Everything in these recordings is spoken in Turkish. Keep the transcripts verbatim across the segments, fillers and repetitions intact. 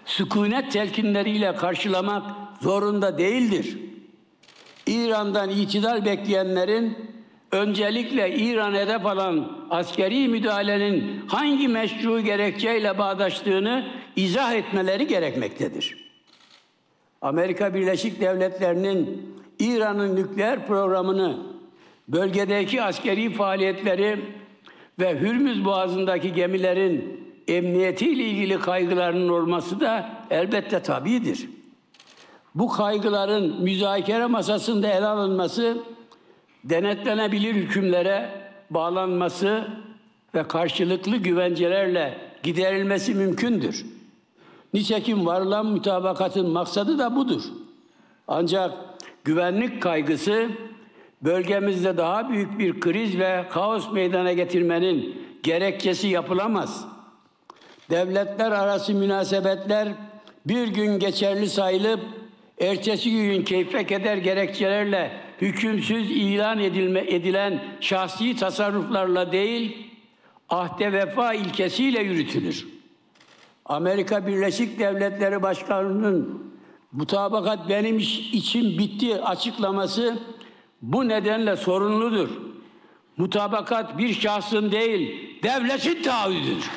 sükunet telkinleriyle karşılamak zorunda değildir. İran'dan itidal bekleyenlerin öncelikle İran hedef alan askeri müdahalenin hangi meşru gerekçeyle bağdaştığını izah etmeleri gerekmektedir. Amerika Birleşik Devletleri'nin İran'ın nükleer programını, bölgedeki askeri faaliyetleri ve Hürmüz Boğazı'ndaki gemilerin emniyetiyle ilgili kaygılarının olması da elbette tabiidir. Bu kaygıların müzakere masasında ele alınması, denetlenebilir hükümlere bağlanması ve karşılıklı güvencelerle giderilmesi mümkündür. Nitekim varılan mutabakatın maksadı da budur. Ancak güvenlik kaygısı bölgemizde daha büyük bir kriz ve kaos meydana getirmenin gerekçesi yapılamaz. Devletler arası münasebetler bir gün geçerli sayılıp ertesi gün keyfe keder gerekçelerle hükümsüz ilan edilme, edilen şahsi tasarruflarla değil, ahde vefa ilkesiyle yürütülür. Amerika Birleşik Devletleri Başkanı'nın mutabakat benim için bitti açıklaması bu nedenle sorunludur. Mutabakat bir şahsın değil, devletin taahhüdüdür.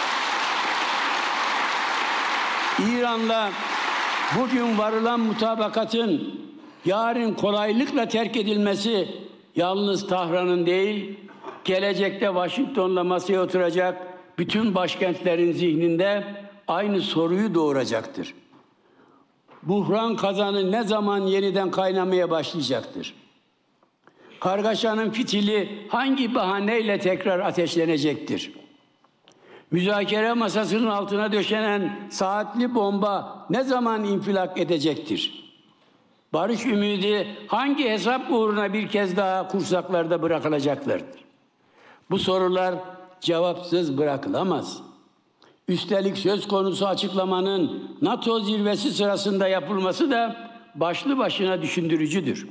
İran'la bugün varılan mutabakatın yarın kolaylıkla terk edilmesi yalnız Tahran'ın değil, gelecekte Washington'la masaya oturacak bütün başkentlerin zihninde aynı soruyu doğuracaktır. Buhran kazanı ne zaman yeniden kaynamaya başlayacaktır? Kargaşanın fitili hangi bahaneyle tekrar ateşlenecektir? Müzakere masasının altına döşenen saatli bomba ne zaman infilak edecektir? Barış ümidi hangi hesap uğruna bir kez daha kursaklarda bırakılacaklardır? Bu sorular cevapsız bırakılamaz. Üstelik söz konusu açıklamanın NATO zirvesi sırasında yapılması da başlı başına düşündürücüdür.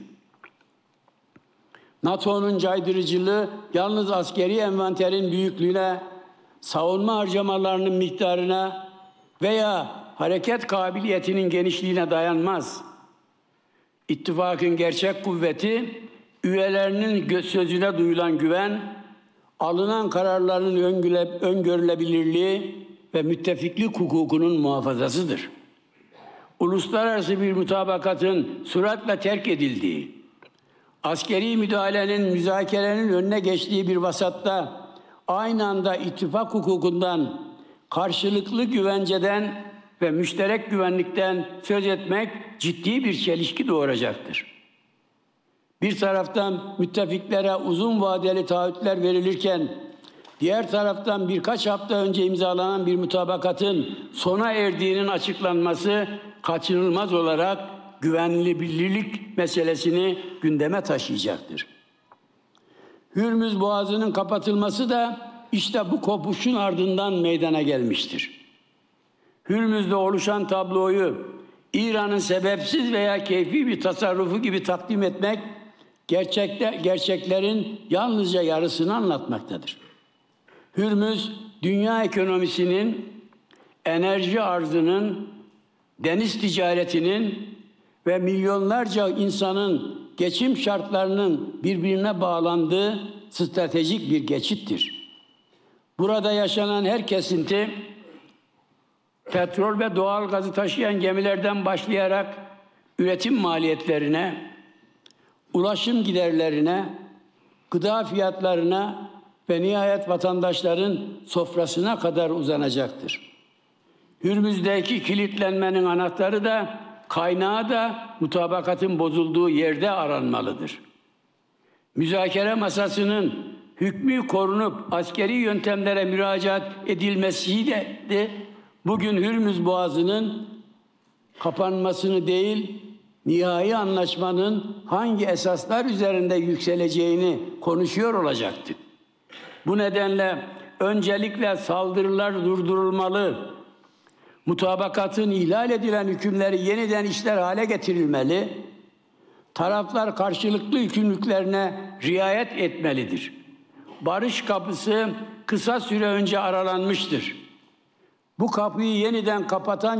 NATO'nun caydırıcılığı yalnız askeri envanterin büyüklüğüne, savunma harcamalarının miktarına veya hareket kabiliyetinin genişliğine dayanmaz. İttifakın gerçek kuvveti, üyelerinin sözüne duyulan güven, alınan kararların öngörülebilirliği ve müttefiklik hukukunun muhafazasıdır. Uluslararası bir mutabakatın süratle terk edildiği, askeri müdahalenin müzakerenin önüne geçtiği bir vasatta aynı anda ittifak hukukundan, karşılıklı güvenceden ve müşterek güvenlikten söz etmek ciddi bir çelişki doğuracaktır. Bir taraftan müttefiklere uzun vadeli taahhütler verilirken, diğer taraftan birkaç hafta önce imzalanan bir mutabakatın sona erdiğinin açıklanması kaçınılmaz olarak güvenilirlik meselesini gündeme taşıyacaktır. Hürmüz Boğazı'nın kapatılması da işte bu kopuşun ardından meydana gelmiştir. Hürmüz'de oluşan tabloyu İran'ın sebepsiz veya keyfi bir tasarrufu gibi takdim etmek, gerçekte, gerçeklerin yalnızca yarısını anlatmaktadır. Hürmüz, dünya ekonomisinin, enerji arzının, deniz ticaretinin ve milyonlarca insanın geçim şartlarının birbirine bağlandığı stratejik bir geçittir. Burada yaşanan her kesinti, petrol ve doğal gazı taşıyan gemilerden başlayarak üretim maliyetlerine, ulaşım giderlerine, gıda fiyatlarına ve nihayet vatandaşların sofrasına kadar uzanacaktır. Hürmüz'deki kilitlenmenin anahtarı da, kaynağı da mutabakatın bozulduğu yerde aranmalıdır. Müzakere masasının hükmü korunup askeri yöntemlere müracaat edilmesiyle de bugün Hürmüz Boğazı'nın kapanmasını değil, nihai anlaşmanın hangi esaslar üzerinde yükseleceğini konuşuyor olacaktık. Bu nedenle öncelikle saldırılar durdurulmalı, mutabakatın ihlal edilen hükümleri yeniden işler hale getirilmeli, taraflar karşılıklı yükümlülüklerine riayet etmelidir. Barış kapısı kısa süre önce aralanmıştır. Bu kapıyı yeniden kapatan